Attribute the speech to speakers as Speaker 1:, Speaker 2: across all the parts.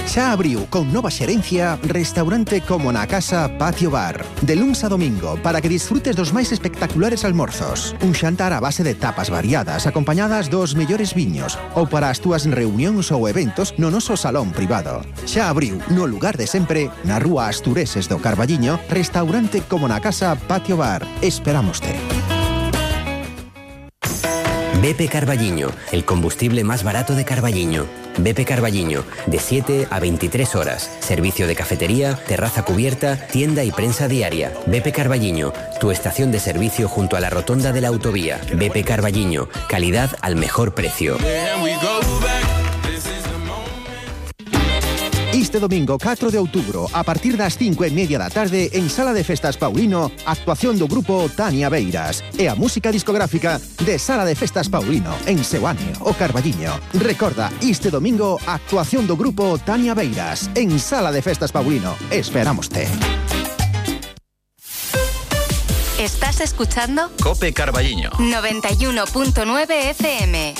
Speaker 1: Xa abriu con nova xerencia restaurante como na casa Patio Bar. De luns a domingo para que disfrutes dos máis espectaculares almorzos. Un xantar a base de tapas variadas acompañadas dos mellores viños ou para as túas reunións ou eventos no noso salón privado. Xa abriu no lugar de sempre na rúa Astureses do Carballiño restaurante como na casa Patio Bar. Esperámoste.
Speaker 2: BP Carballiño, el combustible más barato de Carballiño. BP Carballiño, de 7 a 23 horas. Servicio de cafetería, terraza cubierta, tienda y prensa diaria. BP Carballiño, tu estación de servicio junto a la rotonda de la autovía. BP Carballiño, calidad al mejor precio.
Speaker 1: Este domingo 4 de outubro, a partir das 5:30 da tarde, en Sala de Festas Paulino, actuación do grupo Tania Beiras e a música discográfica de Sala de Festas Paulino, en Seoane, o Carballiño. Recorda, este domingo, actuación do grupo Tania Beiras, en Sala de Festas Paulino. Esperámoste.
Speaker 3: ¿Estás escuchando?
Speaker 4: COPE Carballiño
Speaker 3: 91.9 FM.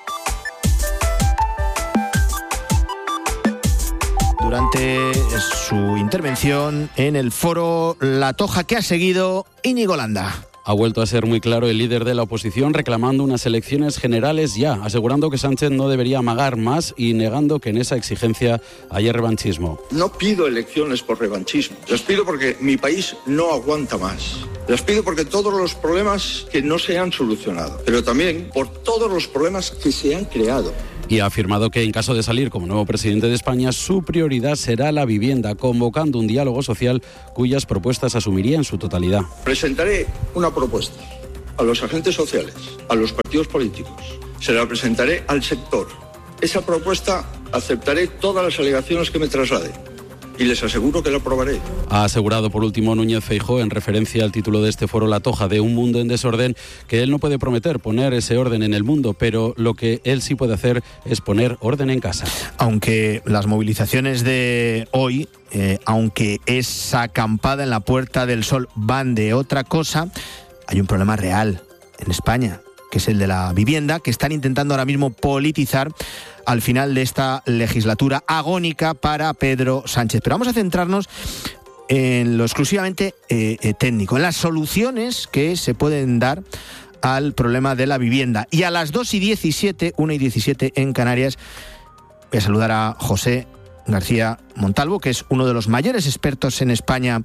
Speaker 5: Durante su intervención en el foro La Toja que ha seguido Íñigo Landa.
Speaker 6: Ha vuelto a ser muy claro el líder de la oposición reclamando unas elecciones generales ya, asegurando que Sánchez no debería amagar más y negando que en esa exigencia haya revanchismo.
Speaker 7: No pido elecciones por revanchismo, las pido porque mi país no aguanta más. Las pido porque todos los problemas que no se han solucionado, pero también por todos los problemas que se han creado.
Speaker 6: Y ha afirmado que en caso de salir como nuevo presidente de España, su prioridad será la vivienda, convocando un diálogo social cuyas propuestas asumiría en su totalidad.
Speaker 7: Presentaré una propuesta a los agentes sociales, a los partidos políticos. Se la presentaré al sector. Esa propuesta aceptaré todas las alegaciones que me traslade. Y les aseguro que lo aprobaré.
Speaker 6: Ha asegurado por último Núñez Feijóo, en referencia al título de este foro La Toja, de Un mundo en desorden, que él no puede prometer poner ese orden en el mundo, pero lo que él sí puede hacer es poner orden en casa.
Speaker 5: Aunque las movilizaciones de hoy, aunque esa acampada en la Puerta del Sol van de otra cosa, hay un problema real en España, que es el de la vivienda, que están intentando ahora mismo politizar al final de esta legislatura agónica para Pedro Sánchez. Pero vamos a centrarnos en lo exclusivamente técnico, en las soluciones que se pueden dar al problema de la vivienda. Y a las 2:17, 1:17 en Canarias, voy a saludar a José García Montalvo, que es uno de los mayores expertos en España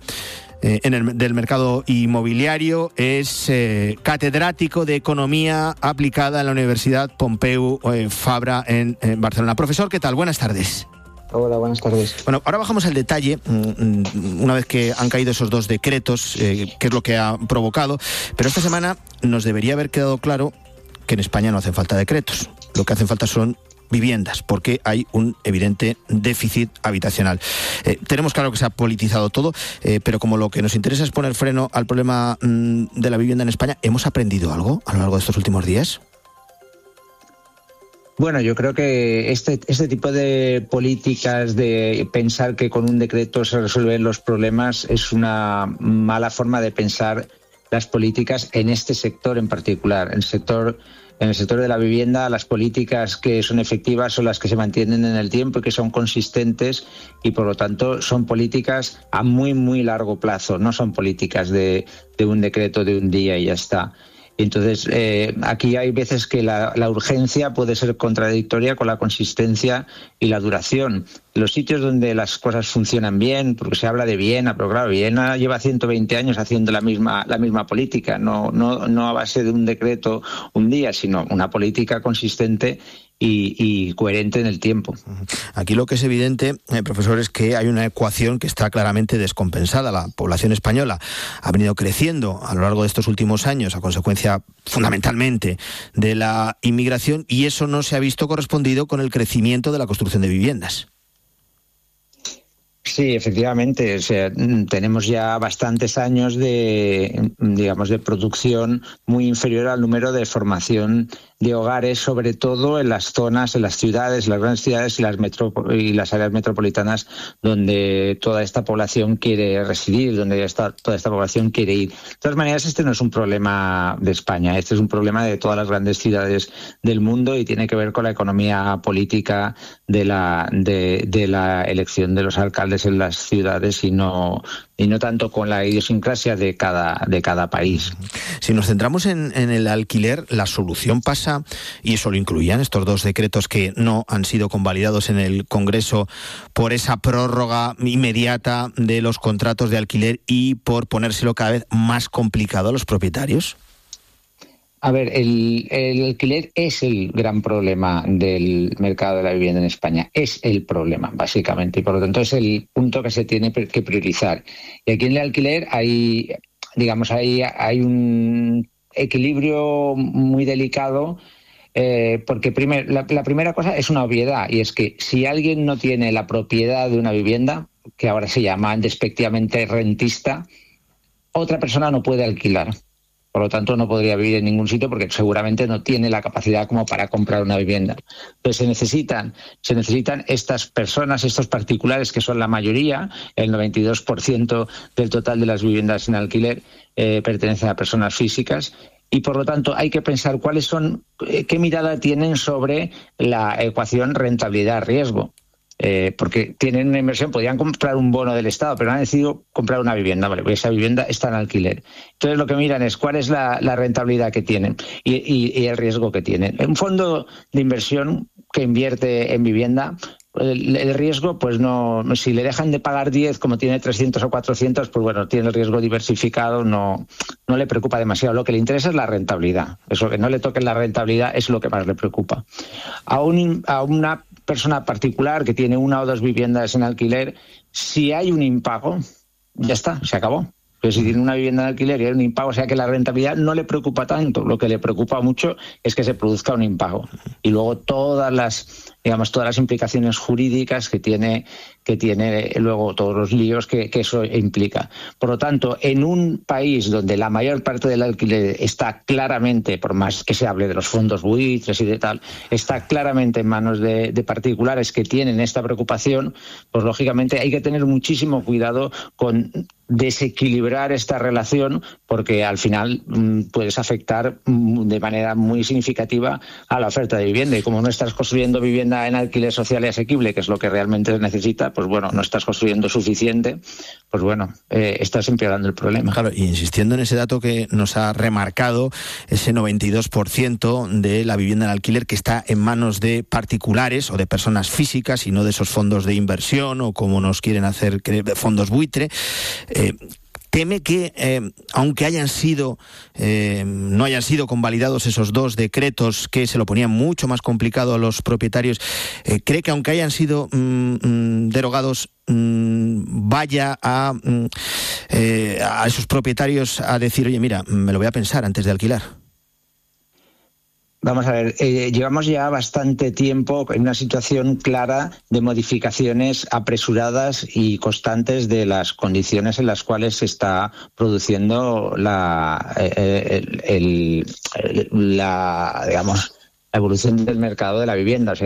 Speaker 5: del mercado inmobiliario. Es catedrático de Economía Aplicada en la Universidad Pompeu Fabra en Barcelona. Profesor, ¿qué tal? Buenas tardes.
Speaker 8: Hola, buenas tardes.
Speaker 5: Bueno, ahora bajamos al detalle, una vez que han caído esos dos decretos, qué es lo que ha provocado, pero esta semana nos debería haber quedado claro que en España no hacen falta decretos. Lo que hacen falta son viviendas, porque hay un evidente déficit habitacional. Tenemos claro que se ha politizado todo, pero como lo que nos interesa es poner freno al problema de la vivienda en España, ¿hemos aprendido algo a lo largo de estos últimos días?
Speaker 8: Bueno, yo creo que este tipo de políticas de pensar que con un decreto se resuelven los problemas es una mala forma de pensar las políticas en este sector en particular. En el sector de la vivienda, las políticas que son efectivas son las que se mantienen en el tiempo y que son consistentes, y por lo tanto son políticas a muy, muy largo plazo, no son políticas de un decreto de un día y ya está. Entonces, aquí hay veces que la urgencia puede ser contradictoria con la consistencia y la duración. Los sitios donde las cosas funcionan bien, porque se habla de Viena, pero claro, Viena lleva 120 años haciendo la misma política, no a base de un decreto un día, sino una política consistente y coherente en el tiempo.
Speaker 5: Aquí lo que es evidente, profesor, es que hay una ecuación que está claramente descompensada. La población española ha venido creciendo a lo largo de estos últimos años a consecuencia fundamentalmente de la inmigración, y eso no se ha visto correspondido con el crecimiento de la construcción de viviendas.
Speaker 8: Sí, efectivamente. O sea, tenemos ya bastantes años de producción muy inferior al número de formación de hogares, sobre todo en las zonas, en las ciudades, las grandes ciudades y las áreas metropolitanas donde toda esta población quiere residir, donde toda esta población quiere ir. De todas maneras, este no es un problema de España, este es un problema de todas las grandes ciudades del mundo y tiene que ver con la economía política de la elección de los alcaldes en las ciudades y no tanto con la idiosincrasia de cada país.
Speaker 5: Si nos centramos en el alquiler, la solución pasa, y eso lo incluían estos dos decretos que no han sido convalidados en el Congreso, por esa prórroga inmediata de los contratos de alquiler y por ponérselo cada vez más complicado a los propietarios.
Speaker 8: A ver, el alquiler es el gran problema del mercado de la vivienda en España. Es el problema, básicamente, y por lo tanto es el punto que se tiene que priorizar. Y aquí en el alquiler hay un equilibrio muy delicado, porque la primera cosa es una obviedad, y es que si alguien no tiene la propiedad de una vivienda, que ahora se llama despectivamente rentista, otra persona no puede alquilar. Por lo tanto, no podría vivir en ningún sitio porque seguramente no tiene la capacidad como para comprar una vivienda. Entonces se necesitan estas personas, estos particulares, que son la mayoría, el 92% del total de las viviendas en alquiler pertenecen a personas físicas. Y por lo tanto hay que pensar qué mirada tienen sobre la ecuación rentabilidad-riesgo. Porque tienen una inversión, podrían comprar un bono del Estado, pero han decidido comprar una vivienda, ¿vale? Pues esa vivienda está en alquiler. Entonces lo que miran es cuál es la rentabilidad que tienen y el riesgo que tienen. Un fondo de inversión que invierte en vivienda, el riesgo, pues no, si le dejan de pagar 10 como tiene 300 o 400, pues bueno, tiene el riesgo diversificado, no le preocupa demasiado. Lo que le interesa es la rentabilidad. Eso, que no le toquen la rentabilidad, es lo que más le preocupa. A una persona particular que tiene una o dos viviendas en alquiler, si hay un impago, ya está, se acabó. Pero si tiene una vivienda en alquiler y hay un impago, o sea que la rentabilidad no le preocupa tanto. Lo que le preocupa mucho es que se produzca un impago. Y luego todas las implicaciones jurídicas que tiene luego todos los líos que eso implica. Por lo tanto, en un país donde la mayor parte del alquiler está claramente, por más que se hable de los fondos buitres y de tal, está claramente en manos de particulares que tienen esta preocupación, pues lógicamente hay que tener muchísimo cuidado con desequilibrar esta relación, porque al final puedes afectar de manera muy significativa a la oferta de vivienda, y como no estás construyendo vivienda en alquiler social y asequible, que es lo que realmente se necesita, pues bueno, no estás construyendo suficiente, pues bueno, estás empeorando el problema.
Speaker 5: Claro, y insistiendo en ese dato que nos ha remarcado, ese 92% de la vivienda en alquiler que está en manos de particulares o de personas físicas y no de esos fondos de inversión o como nos quieren hacer creer, fondos buitre. Teme que, aunque no hayan sido convalidados esos dos decretos que se lo ponían mucho más complicado a los propietarios, cree que aunque hayan sido derogados, vaya a esos propietarios a decir, oye, mira, me lo voy a pensar antes de alquilar.
Speaker 8: Vamos a ver, llevamos ya bastante tiempo en una situación clara de modificaciones apresuradas y constantes de las condiciones en las cuales se está produciendo la evolución del mercado de la vivienda. O sea,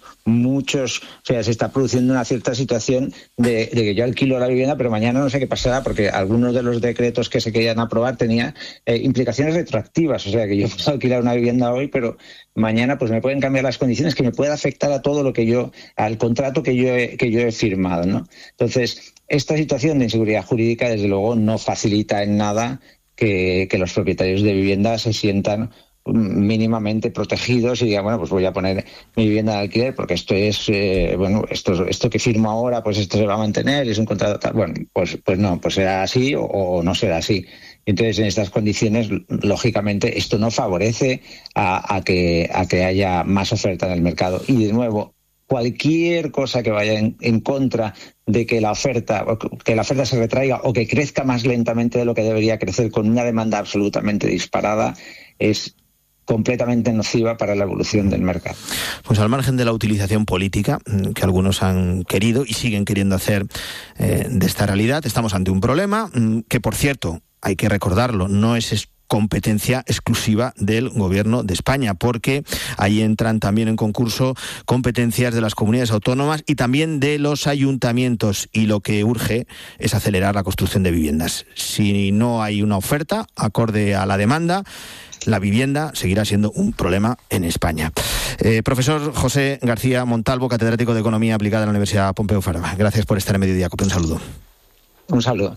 Speaker 8: se está produciendo una cierta situación de que yo alquilo la vivienda, pero mañana no sé qué pasará, porque algunos de los decretos que se querían aprobar tenían implicaciones retroactivas. O sea, que yo puedo alquilar una vivienda hoy, pero mañana pues me pueden cambiar las condiciones, que me puede afectar a todo al contrato que yo he firmado, ¿no? Entonces, esta situación de inseguridad jurídica, desde luego, no facilita en nada que los propietarios de vivienda se sientan mínimamente protegidos y digan, bueno, pues voy a poner mi vivienda de alquiler porque esto es, esto que firmo ahora, pues esto se va a mantener, es un contrato tal. Bueno, pues no, pues será así o no será así. Entonces, en estas condiciones, lógicamente, esto no favorece a que haya más oferta en el mercado. Y de nuevo, cualquier cosa que vaya en contra de que la oferta se retraiga o que crezca más lentamente de lo que debería crecer con una demanda absolutamente disparada es completamente nociva para la evolución del mercado.
Speaker 5: Pues al margen de la utilización política que algunos han querido y siguen queriendo hacer de esta realidad, estamos ante un problema que, por cierto, hay que recordarlo, no es competencia exclusiva del Gobierno de España, porque ahí entran también en concurso competencias de las comunidades autónomas y también de los ayuntamientos, y lo que urge es acelerar la construcción de viviendas. Si no hay una oferta acorde a la demanda, la vivienda seguirá siendo un problema en España. Profesor José García Montalvo, catedrático de Economía Aplicada en la Universidad Pompeu Fabra. Gracias por estar en Mediodía Cope. Un saludo.
Speaker 8: Un saludo.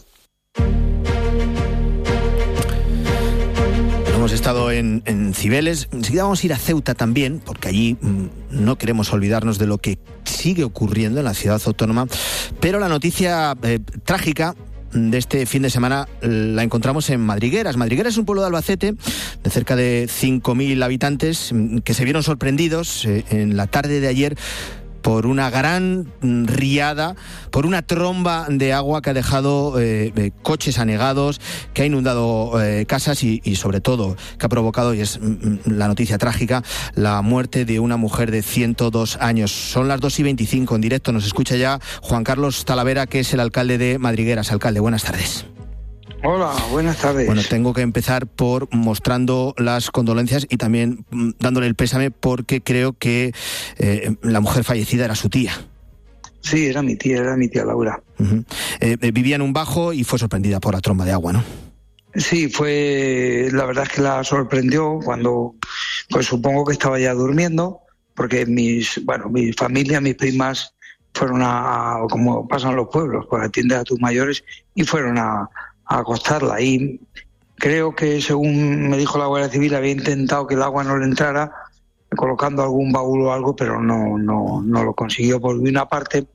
Speaker 5: Hemos estado en Cibeles, enseguida vamos a ir a Ceuta también, porque allí no queremos olvidarnos de lo que sigue ocurriendo en la ciudad autónoma, pero la noticia trágica de este fin de semana la encontramos en Madrigueras. Madrigueras es un pueblo de Albacete de cerca de 5.000 habitantes que se vieron sorprendidos en la tarde de ayer por una gran riada, por una tromba de agua que ha dejado coches anegados, que ha inundado casas y sobre todo que ha provocado, y es la noticia trágica, la muerte de una mujer de 102 años. Son las 2:25, en directo nos escucha ya Juan Carlos Talavera, que es el alcalde de Madrigueras. Alcalde, buenas tardes.
Speaker 4: Hola, buenas tardes.
Speaker 5: Bueno, tengo que empezar por mostrando las condolencias y también dándole el pésame, porque creo que la mujer fallecida era su tía.
Speaker 4: Sí, era mi tía Laura.
Speaker 5: Uh-huh. Vivía en un bajo y fue sorprendida por la tromba de agua, ¿no?
Speaker 4: Sí, la verdad es que la sorprendió cuando, pues supongo que estaba ya durmiendo, porque mi familia, mis primas fueron como pasan los pueblos, pues atiende a tus mayores, y fueron a acostarla, y creo que, según me dijo la Guardia Civil, había intentado que el agua no le entrara colocando algún baúl o algo, pero no lo consiguió, porque una parte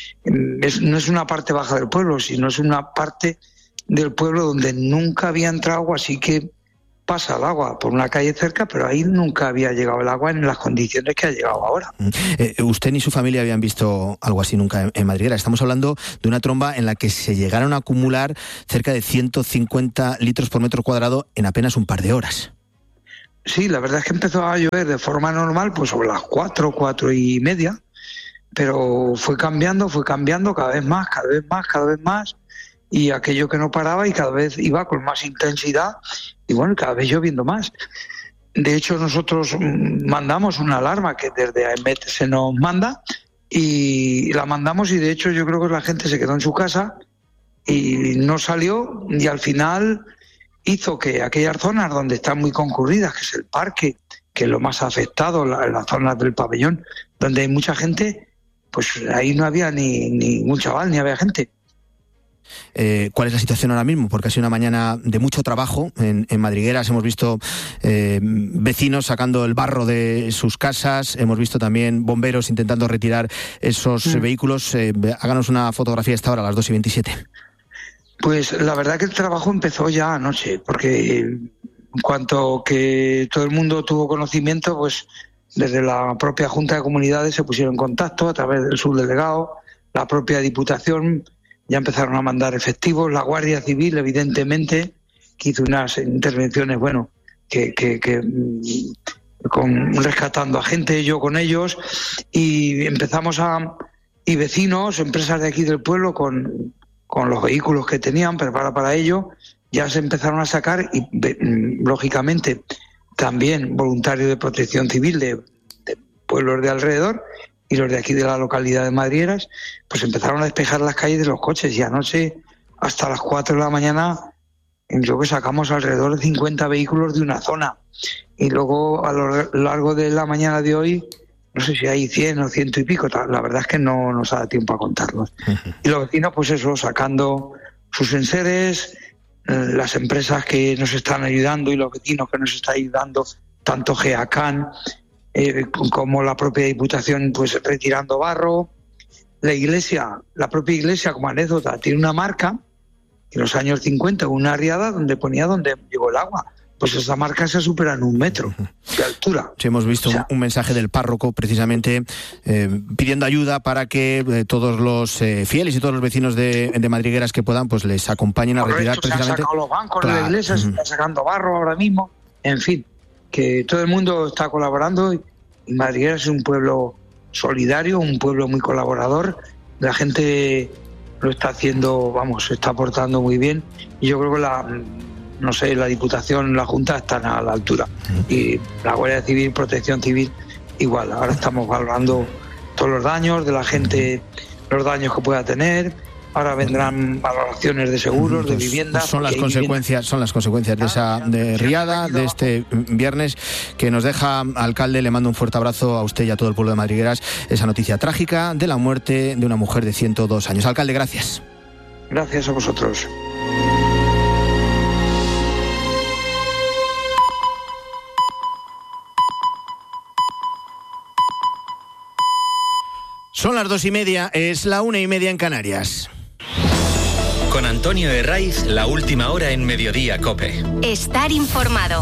Speaker 4: no es una parte baja del pueblo, sino es una parte del pueblo donde nunca había entrado agua, así que pasa el agua por una calle cerca, pero ahí nunca había llegado el agua en las condiciones que ha llegado ahora.
Speaker 5: Usted ni su familia habían visto algo así nunca en Madrigueras. Estamos hablando de una tromba en la que se llegaron a acumular cerca de 150 litros por metro cuadrado en apenas un par de horas.
Speaker 4: Sí, la verdad es que empezó a llover de forma normal, pues sobre las 4:30, pero fue cambiando cada vez más, y aquello que no paraba y cada vez iba con más intensidad, y bueno, cada vez lloviendo más. De hecho, nosotros mandamos una alarma que desde AEMET se nos manda, y la mandamos, y de hecho yo creo que la gente se quedó en su casa y no salió, y al final hizo que aquellas zonas donde están muy concurridas, que es el parque, que es lo más afectado, las zonas del pabellón, donde hay mucha gente, pues ahí no había ni ningún chaval, ni había gente.
Speaker 5: ¿Cuál es la situación ahora mismo? Porque ha sido una mañana de mucho trabajo en Madrigueras. Hemos visto vecinos sacando el barro de sus casas, hemos visto también bomberos intentando retirar esos vehículos. Háganos una fotografía a esta hora, a las 2:27.
Speaker 4: Pues la verdad que el trabajo empezó ya anoche, porque en cuanto que todo el mundo tuvo conocimiento, pues desde la propia Junta de Comunidades se pusieron en contacto a través del subdelegado, la propia Diputación. Ya empezaron a mandar efectivos, la Guardia Civil, evidentemente, que hizo unas intervenciones, rescatando a gente, yo con ellos, y empezamos y vecinos, empresas de aquí del pueblo, con los vehículos que tenían preparados para ello, ya se empezaron a sacar, y lógicamente también voluntarios de Protección Civil de pueblos de alrededor, y los de aquí de la localidad de Madrigueras, pues empezaron a despejar las calles de los coches, y anoche hasta las 4 de la mañana yo creo que sacamos alrededor de 50 vehículos de una zona, y luego a lo largo de la mañana de hoy no sé si hay 100 o 100 y pico, la verdad es que no nos da tiempo a contarlos. Y los vecinos, pues eso, sacando sus enseres, las empresas que nos están ayudando y los vecinos que nos están ayudando, tanto GEACAN como la propia Diputación, pues retirando barro. La propia iglesia, como anécdota, tiene una marca en los años 50, una riada donde ponía donde llegó el agua. Pues esa marca se supera en 1 metro de altura.
Speaker 5: Sí, hemos visto un mensaje del párroco precisamente pidiendo ayuda para que todos los fieles y todos los vecinos de Madrigueras que puedan, pues les acompañen a retirar precisamente.
Speaker 4: Se han sacado los bancos de la iglesia, se está sacando barro ahora mismo, en fin. que todo el mundo está colaborando y Madrigueras es un pueblo solidario, un pueblo muy colaborador. La gente lo está haciendo, se está aportando muy bien y yo creo que la Diputación, la Junta están a la altura y la Guardia Civil, Protección Civil igual. Ahora estamos valorando todos los daños de la gente, los daños que pueda tener. Ahora vendrán valoraciones de seguros, de viviendas.
Speaker 5: Son las consecuencias de esa riada de este viernes que nos deja. Alcalde, le mando un fuerte abrazo a usted y a todo el pueblo de Madrigueras. Esa noticia trágica de la muerte de una mujer de 102 años. Alcalde, gracias.
Speaker 4: Gracias a vosotros.
Speaker 5: Son las 2:30, es la 1:30 en Canarias.
Speaker 9: Con Antonio Herraiz, la última hora en Mediodía COPE.
Speaker 3: Estar informado.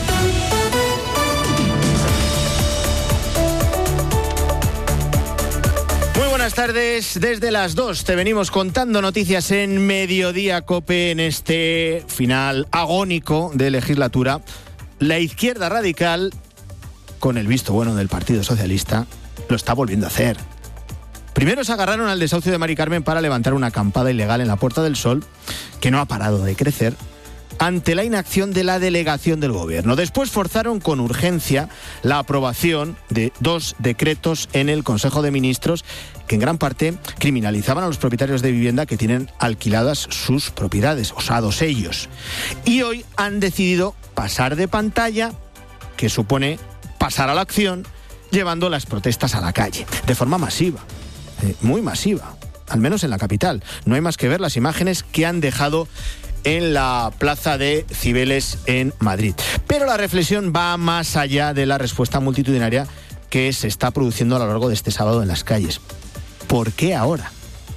Speaker 5: Muy buenas tardes, desde las 2 te venimos contando noticias en Mediodía COPE en este final agónico de legislatura. La izquierda radical, con el visto bueno del Partido Socialista, lo está volviendo a hacer. Primero se agarraron al desahucio de Mari Carmen para levantar una acampada ilegal en la Puerta del Sol, que no ha parado de crecer, ante la inacción de la delegación del Gobierno. Después forzaron con urgencia la aprobación de 2 decretos en el Consejo de Ministros que en gran parte criminalizaban a los propietarios de vivienda que tienen alquiladas sus propiedades, osados ellos. Y hoy han decidido pasar de pantalla, que supone pasar a la acción, llevando las protestas a la calle, de forma masiva. Muy masiva, al menos en la capital. No hay más que ver las imágenes que han dejado en la plaza de Cibeles en Madrid. Pero la reflexión va más allá de la respuesta multitudinaria que se está produciendo a lo largo de este sábado en las calles. ¿Por qué ahora?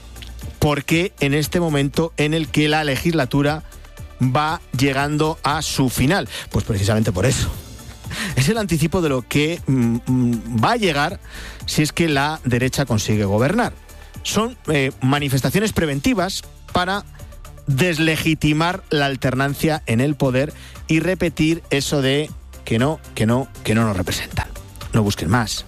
Speaker 5: ¿Por qué en este momento en el que la legislatura va llegando a su final? Pues precisamente por eso. Es el anticipo de lo que va a llegar si es que la derecha consigue gobernar. Son manifestaciones preventivas para deslegitimar la alternancia en el poder y repetir eso de que no nos representan. No busquen más.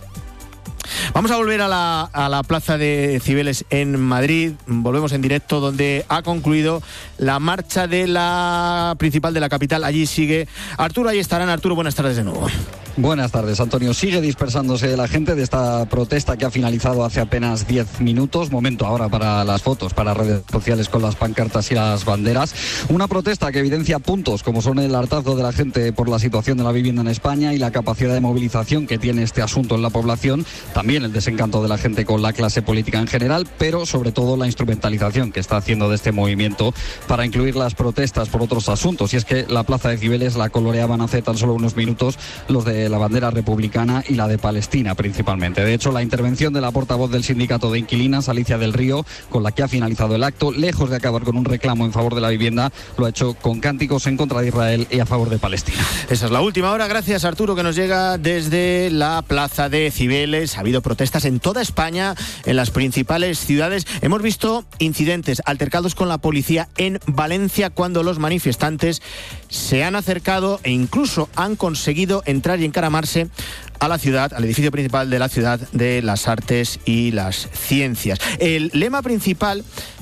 Speaker 5: Vamos a volver a la plaza de Cibeles en Madrid. Volvemos en directo donde ha concluido la marcha de la principal de la capital. Allí sigue Arturo, ahí estarán. Arturo, buenas tardes de nuevo.
Speaker 10: Buenas tardes, Antonio. Sigue dispersándose la gente de esta protesta que ha finalizado hace apenas 10 minutos. Momento ahora para las fotos, para redes sociales con las pancartas y las banderas. Una protesta que evidencia puntos como son el hartazgo de la gente por la situación de la vivienda en España y la capacidad de movilización que tiene este asunto en la población. También el desencanto de la gente con la clase política en general, pero sobre todo la instrumentalización que está haciendo de este movimiento para incluir las protestas por otros asuntos. Y es que la plaza de Cibeles la coloreaban hace tan solo unos minutos los de la bandera republicana y la de Palestina principalmente. De hecho, la intervención de la portavoz del sindicato de inquilinas, Alicia del Río, con la que ha finalizado el acto, lejos de acabar con un reclamo en favor de la vivienda, lo ha hecho con cánticos en contra de Israel y a favor de Palestina.
Speaker 5: Esa es la última hora. Gracias, Arturo, que nos llega desde la plaza de Cibeles. Ha habido protestas en toda España, en las principales ciudades. Hemos visto incidentes, altercados con la policía en Valencia cuando los manifestantes se han acercado e incluso han conseguido entrar y encaramarse a la ciudad, al edificio principal de la Ciudad de las Artes y las Ciencias. El lema principal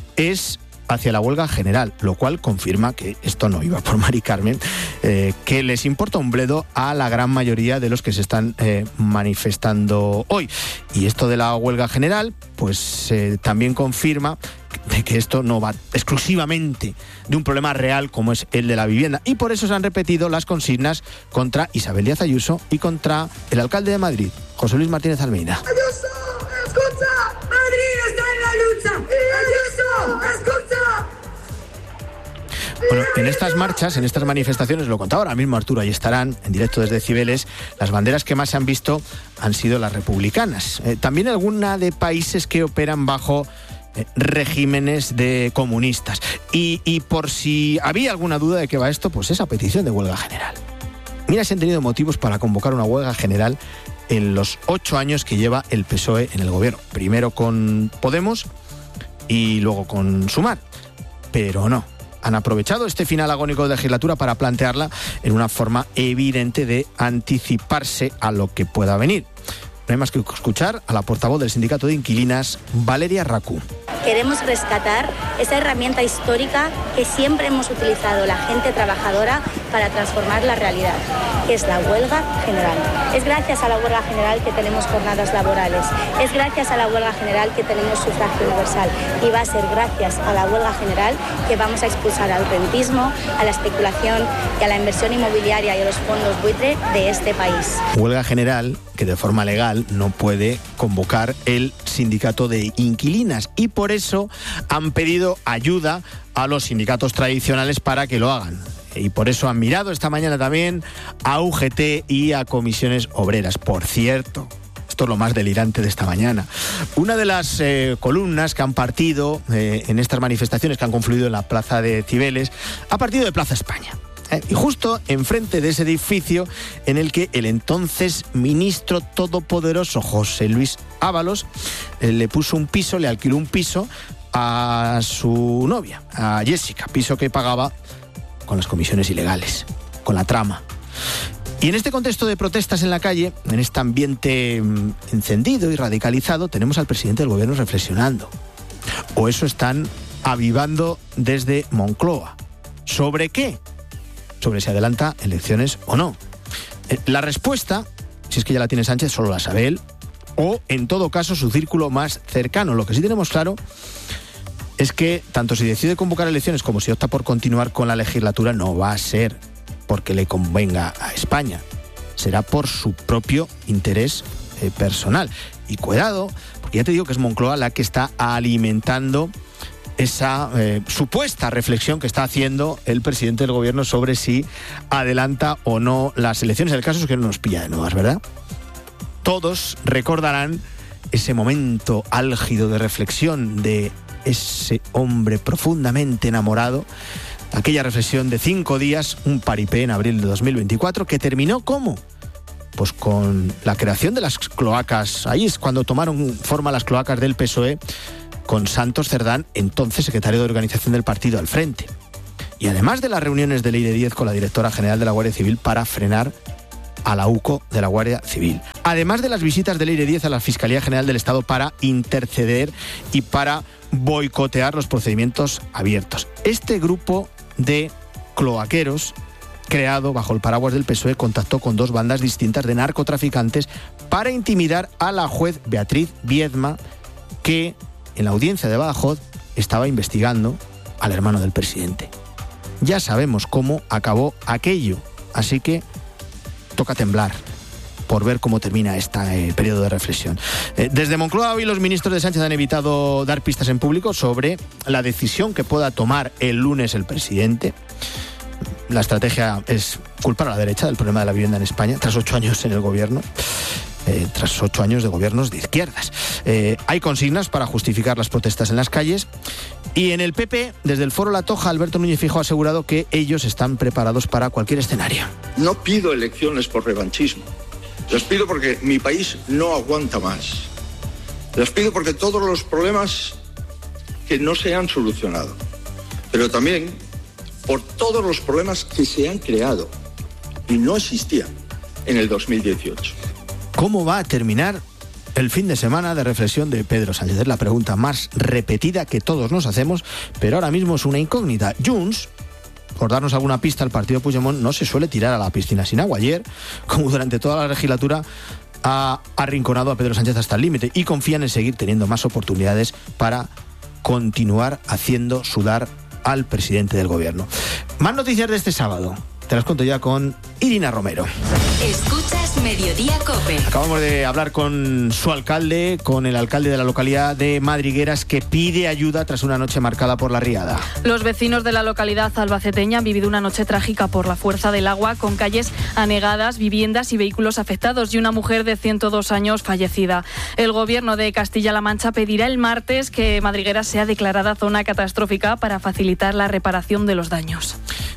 Speaker 5: es hacia la huelga general, lo cual confirma que esto no iba por Mari Carmen, que les importa un bledo a la gran mayoría de los que se están manifestando hoy. Y esto de la huelga general, pues también confirma de que esto no va exclusivamente de un problema real como es el de la vivienda. Y por eso se han repetido las consignas contra Isabel Díaz Ayuso y contra el alcalde de Madrid, José Luis Martínez Almeida.
Speaker 11: ¡Ayuso, escucha! ¡Madrid está en la lucha! ¡Ayuso, escucha!
Speaker 5: Bueno, en estas marchas, en estas manifestaciones, lo contaba ahora mismo Arturo, ahí estarán, en directo desde Cibeles, las banderas que más se han visto han sido las republicanas. También alguna de países que operan bajo regímenes de comunistas. Y por si había alguna duda de qué va esto, pues esa petición de huelga general. Mira, se han tenido motivos para convocar una huelga general en los 8 años que lleva el PSOE en el gobierno. Primero con Podemos y luego con Sumar. Pero no. han aprovechado este final agónico de legislatura para plantearla en una forma evidente de anticiparse a lo que pueda venir. No hay más que escuchar a la portavoz del sindicato de inquilinas, Valeria Racú.
Speaker 12: Queremos rescatar esa herramienta histórica que siempre hemos utilizado la gente trabajadora para transformar la realidad, que es la huelga general. Es gracias a la huelga general que tenemos jornadas laborales, es gracias a la huelga general que tenemos sufragio universal y va a ser gracias a la huelga general que vamos a expulsar al rentismo, a la especulación y a la inversión inmobiliaria y a los fondos buitre de este país.
Speaker 5: Huelga general que de forma legal no puede convocar el sindicato de inquilinas y por eso han pedido ayuda a los sindicatos tradicionales para que lo hagan. Y por eso han mirado esta mañana también a UGT y a comisiones obreras. Por cierto, esto es lo más delirante de esta mañana. Una de las columnas que han partido en estas manifestaciones que han confluido en la Plaza de Cibeles ha partido de Plaza España. Y justo enfrente de ese edificio en el que el entonces ministro todopoderoso José Luis Ábalos le puso un piso, le alquiló un piso a su novia, a Jessica, piso que pagaba con las comisiones ilegales, con la trama. Y en este contexto de protestas en la calle, en este ambiente encendido y radicalizado, tenemos al presidente del gobierno reflexionando. O eso están avivando desde Moncloa. ¿Sobre qué? Sobre si adelanta elecciones o no. La respuesta, si es que ya la tiene Sánchez, solo la sabe él, o en todo caso su círculo más cercano. Lo que sí tenemos claro es que tanto si decide convocar elecciones como si opta por continuar con la legislatura no va a ser porque le convenga a España. Será por su propio interés personal. Y cuidado, porque ya te digo que es Moncloa la que está alimentando esa supuesta reflexión que está haciendo el presidente del gobierno sobre si adelanta o no las elecciones. El caso es que no nos pilla de nuevas, ¿verdad? Todos recordarán ese momento álgido de reflexión de ese hombre profundamente enamorado, aquella reflexión de 5 días, un paripé en abril de 2024, que terminó ¿cómo? Pues con la creación de las cloacas. Ahí es cuando tomaron forma las cloacas del PSOE, con Santos Cerdán, entonces secretario de organización del partido, al frente. Y además de las reuniones de Leire Díez con la directora general de la Guardia Civil para frenar a la UCO de la Guardia Civil. Además de las visitas de Leire Díez a la Fiscalía General del Estado para interceder y para boicotear los procedimientos abiertos. Este grupo de cloaqueros, creado bajo el paraguas del PSOE, contactó con 2 bandas distintas de narcotraficantes para intimidar a la juez Beatriz Viedma, que en la audiencia de Badajoz estaba investigando al hermano del presidente. Ya sabemos cómo acabó aquello, así que toca temblar por ver cómo termina este periodo de reflexión. Desde Moncloa hoy los ministros de Sánchez han evitado dar pistas en público sobre la decisión que pueda tomar el lunes el presidente. La estrategia es culpar a la derecha del problema de la vivienda en España, tras 8 años en el gobierno. Tras 8 años de gobiernos de izquierdas. Hay consignas para justificar las protestas en las calles y en el PP, desde el Foro La Toja, Alberto Núñez Feijóo ha asegurado que ellos están preparados para cualquier escenario.
Speaker 7: No pido elecciones por revanchismo. Las pido porque mi país no aguanta más. Las pido porque todos los problemas que no se han solucionado, pero también por todos los problemas que se han creado y no existían en el 2018.
Speaker 5: ¿Cómo va a terminar el fin de semana de reflexión de Pedro Sánchez? Es la pregunta más repetida que todos nos hacemos, pero ahora mismo es una incógnita. Junts, por darnos alguna pista, el partido Puigdemont no se suele tirar a la piscina sin agua. Ayer, como durante toda la legislatura, ha arrinconado a Pedro Sánchez hasta el límite y confían en seguir teniendo más oportunidades para continuar haciendo sudar al presidente del gobierno. Más noticias de este sábado. Te las cuento ya con Irina Romero.
Speaker 3: Escuchas Mediodía COPE.
Speaker 5: Acabamos de hablar con su alcalde, con el alcalde de la localidad de Madrigueras, que pide ayuda tras una noche marcada por la riada.
Speaker 13: Los vecinos de la localidad albaceteña han vivido una noche trágica por la fuerza del agua, con calles anegadas, viviendas y vehículos afectados y una mujer de 102 años fallecida. El gobierno de Castilla-La Mancha pedirá el martes que Madrigueras sea declarada zona catastrófica para facilitar la reparación de los daños.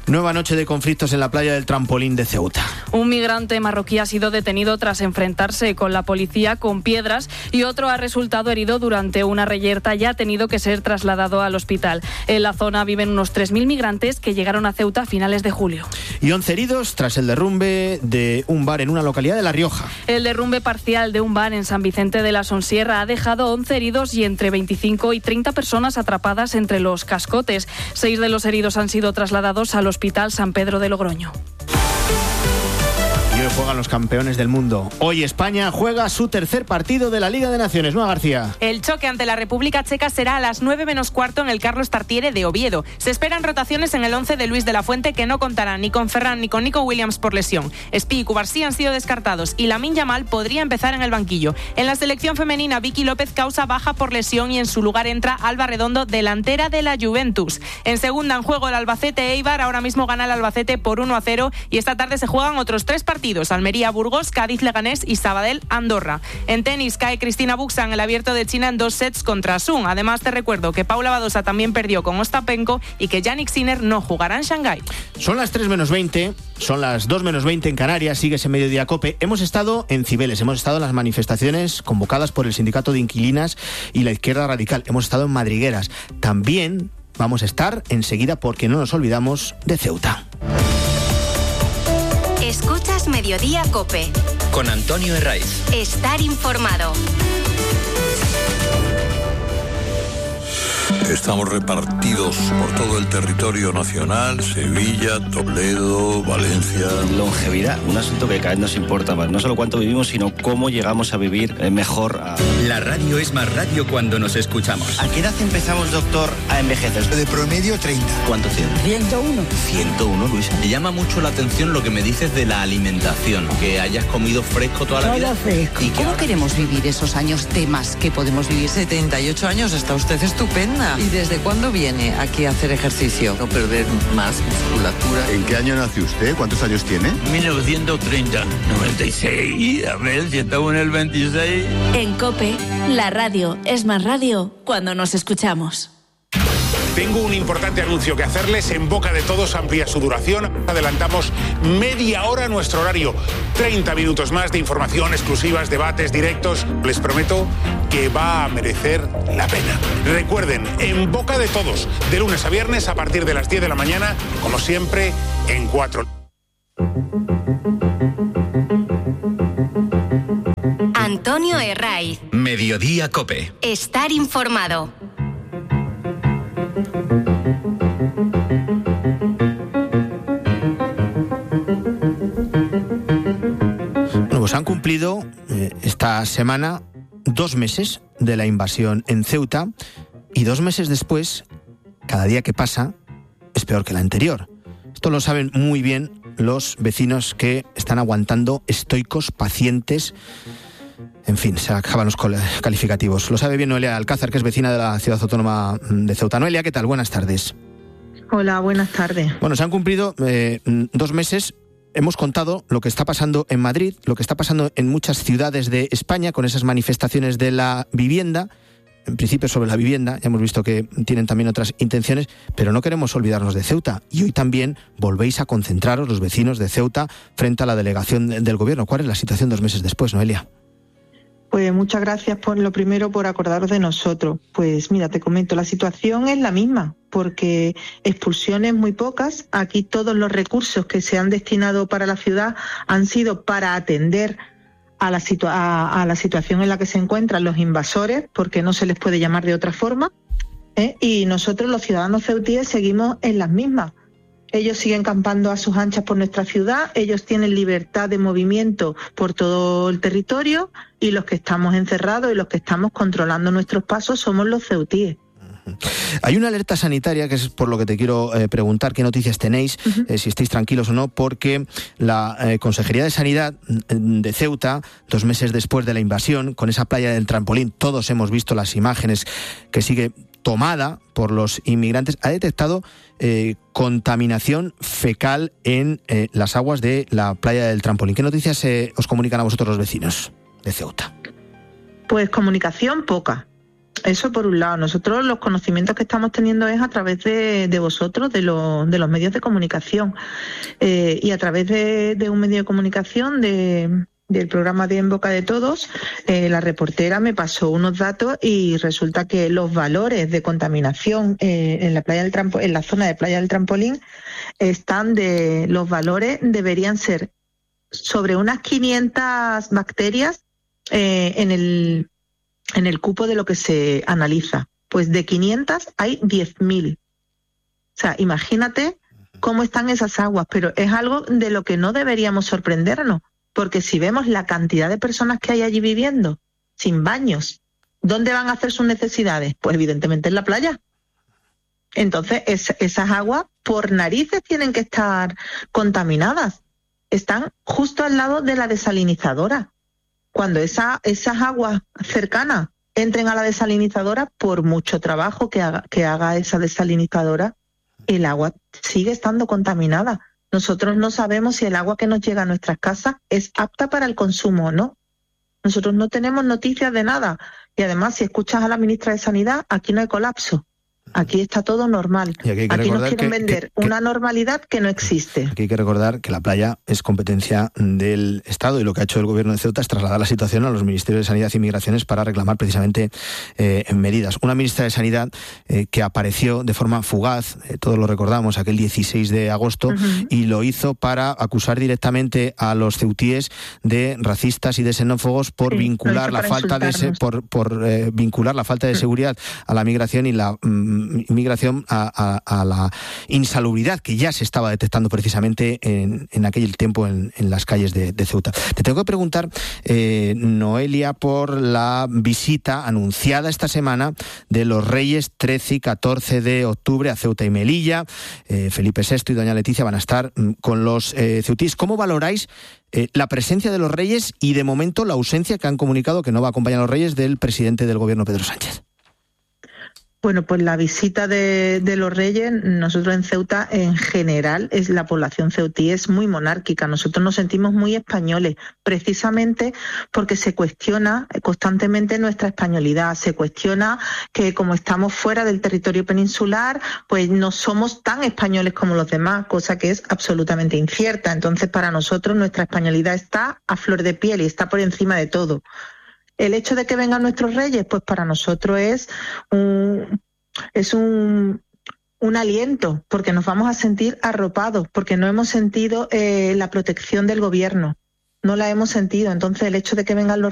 Speaker 5: Nueva noche de conflictos en la playa del Trampolín de Ceuta.
Speaker 13: Un migrante marroquí ha sido detenido tras enfrentarse con la policía con piedras y otro ha resultado herido durante una reyerta y ha tenido que ser trasladado al hospital. En la zona viven unos 3.000 migrantes que llegaron a Ceuta a finales de julio.
Speaker 5: Y 11 heridos tras el derrumbe de un bar en una localidad de La Rioja.
Speaker 13: El derrumbe parcial de un bar en San Vicente de la Sonsierra ha dejado 11 heridos y entre 25 y 30 personas atrapadas entre los cascotes. 6 de los heridos han sido trasladados al Hospital San Pedro de Logroño.
Speaker 5: Y hoy juegan los campeones del mundo. Hoy España juega su tercer partido de la Liga de Naciones. ¿No, García?
Speaker 14: El choque ante la República Checa será a las 9 menos cuarto en el Carlos Tartiere de Oviedo. Se esperan rotaciones en el 11 de Luis de la Fuente, que no contará ni con Ferran ni con Nico Williams por lesión. Spi y Cubarsí han sido descartados y Lamine Yamal podría empezar en el banquillo. En la selección femenina, Vicky López causa baja por lesión y en su lugar entra Alba Redondo, delantera de la Juventus. En segunda en juego el Albacete Eibar. Ahora mismo gana el Albacete por 1-0 y esta tarde se juegan otros 3 partidos. Almería Burgos, Cádiz Leganés y Sabadell Andorra. En tenis cae Cristina Buxa en el Abierto de China en 2 sets contra Sun. Además te recuerdo que Paula Badosa también perdió con Ostapenko y que Jannik Sinner no jugará en Shanghái.
Speaker 5: Son las 3 menos 20, son las 2 menos 20 en Canarias, sigues en Mediodía Cope. Hemos estado en Cibeles, hemos estado en las manifestaciones convocadas por el Sindicato de Inquilinas y la Izquierda Radical, hemos estado en Madrigueras. También vamos a estar enseguida, porque no nos olvidamos, de Ceuta.
Speaker 3: Escuchas Mediodía Cope.
Speaker 9: Con Antonio Herraiz.
Speaker 3: Estar informado.
Speaker 15: Estamos repartidos por todo el territorio nacional: Sevilla, Toledo, Valencia.
Speaker 16: Longevidad, un asunto que cada vez nos importa más. No solo cuánto vivimos, sino cómo llegamos a vivir mejor.
Speaker 9: La radio es más radio cuando nos escuchamos.
Speaker 16: ¿A qué edad empezamos, doctor, a envejecer?
Speaker 17: De promedio 30.
Speaker 16: ¿Cuánto tiene?
Speaker 17: 101.
Speaker 16: 101, Luis.
Speaker 18: Me llama mucho la atención lo que me dices de la alimentación, que hayas comido fresco toda la vida.
Speaker 17: Fresco.
Speaker 19: ¿Y cómo queremos vivir esos años de más que podemos vivir?
Speaker 20: 78 años, está usted estupenda. ¿Y desde cuándo viene aquí a hacer ejercicio?
Speaker 18: No perder más musculatura.
Speaker 21: ¿En qué año nació usted? ¿Cuántos años tiene?
Speaker 22: 1930. 96. A ver, si estamos en el 26.
Speaker 3: En COPE, la radio es más radio cuando nos escuchamos.
Speaker 23: Tengo un importante anuncio que hacerles. En boca de todos amplía su duración. Adelantamos media hora nuestro horario. 30 minutos más de información, exclusivas, debates, directos. Les prometo que va a merecer la pena. Recuerden, en boca de todos, de lunes a viernes a partir de las 10 de la mañana, como siempre, en 4.
Speaker 3: Antonio Herraiz.
Speaker 9: Mediodía Cope.
Speaker 3: Estar informado.
Speaker 5: Bueno, pues han cumplido esta semana 2 meses de la invasión en Ceuta, y 2 meses después, cada día que pasa es peor que el anterior. Esto lo saben muy bien los vecinos, que están aguantando estoicos, pacientes. En fin, se acaban los calificativos. Lo sabe bien Noelia Alcázar, que es vecina de la Ciudad Autónoma de Ceuta. Noelia, ¿qué tal? Buenas tardes.
Speaker 24: Hola, buenas tardes.
Speaker 5: Bueno, se han cumplido 2 meses. Hemos contado lo que está pasando en Madrid, lo que está pasando en muchas ciudades de España con esas manifestaciones de la vivienda. En principio sobre la vivienda, ya hemos visto que tienen también otras intenciones, pero no queremos olvidarnos de Ceuta. Y hoy también volvéis a concentraros, los vecinos de Ceuta, frente a la delegación del gobierno. ¿Cuál es la situación 2 meses después, Noelia?
Speaker 24: Pues muchas gracias por lo primero por acordaros de nosotros. Pues mira, te comento, la situación es la misma, porque expulsiones muy pocas. Aquí todos los recursos que se han destinado para la ciudad han sido para atender a la situación en la que se encuentran los invasores, porque no se les puede llamar de otra forma, y nosotros los ciudadanos ceutíes seguimos en las mismas. Ellos siguen campando a sus anchas por nuestra ciudad, ellos tienen libertad de movimiento por todo el territorio, y los que estamos encerrados y los que estamos controlando nuestros pasos somos los ceutíes.
Speaker 5: Hay una alerta sanitaria, que es por lo que te quiero preguntar qué noticias tenéis, si estáis tranquilos o no, porque la Consejería de Sanidad de Ceuta, 2 meses después de la invasión, con esa playa del Trampolín, todos hemos visto las imágenes, que sigue tomada por los inmigrantes, ha detectado contaminación fecal en las aguas de la playa del Trampolín. ¿Qué noticias os comunican a vosotros los vecinos de Ceuta?
Speaker 24: Pues comunicación poca. Eso por un lado. Nosotros los conocimientos que estamos teniendo es a través de vosotros, de los medios de comunicación. Y a través de un medio de comunicación del programa de En Boca de Todos, la reportera me pasó unos datos y resulta que los valores de contaminación en la zona de Playa del Trampolín los valores deberían ser sobre unas 500 bacterias en el cupo de lo que se analiza. Pues de 500 hay 10.000. O sea, imagínate cómo están esas aguas, pero es algo de lo que no deberíamos sorprendernos, porque si vemos la cantidad de personas que hay allí viviendo, sin baños, ¿dónde van a hacer sus necesidades? Pues evidentemente en la playa. Entonces, esas aguas por narices tienen que estar contaminadas. Están justo al lado de la desalinizadora. Cuando esas aguas cercanas entren a la desalinizadora, por mucho trabajo que haga esa desalinizadora, el agua sigue estando contaminada. Nosotros no sabemos si el agua que nos llega a nuestras casas es apta para el consumo o no. Nosotros no tenemos noticias de nada. Y además, si escuchas a la ministra de Sanidad, aquí no hay colapso. Aquí está todo normal. Aquí nos quieren vender una normalidad que no existe.
Speaker 5: Aquí hay que recordar que la playa es competencia del Estado y lo que ha hecho el gobierno de Ceuta es trasladar la situación a los ministerios de Sanidad y Migraciones para reclamar precisamente medidas. Una ministra de Sanidad que apareció de forma fugaz, todos lo recordamos, aquel 16 de agosto, y lo hizo para acusar directamente a los ceutíes de racistas y de xenófobos por vincular la falta de vincular la falta de seguridad a la migración y la migración a la insalubridad que ya se estaba detectando precisamente en aquel tiempo en las calles de Ceuta. Te tengo que preguntar, Noelia, por la visita anunciada esta semana de los Reyes 13 y 14 de octubre a Ceuta y Melilla. Felipe VI y doña Leticia van a estar con los ceutíes. ¿Cómo valoráis la presencia de los Reyes y de momento la ausencia que han comunicado que no va a acompañar a los Reyes del presidente del gobierno, Pedro Sánchez?
Speaker 24: Bueno, pues la visita de los Reyes, nosotros en Ceuta en general, la población ceutí es muy monárquica. Nosotros nos sentimos muy españoles, precisamente porque se cuestiona constantemente nuestra españolidad. Se cuestiona que como estamos fuera del territorio peninsular, pues no somos tan españoles como los demás, cosa que es absolutamente incierta. Entonces, para nosotros nuestra españolidad está a flor de piel y está por encima de todo. El hecho de que vengan nuestros reyes, pues para nosotros es un aliento, porque nos vamos a sentir arropados, porque no hemos sentido la protección del gobierno, no la hemos sentido. Entonces el hecho de que vengan los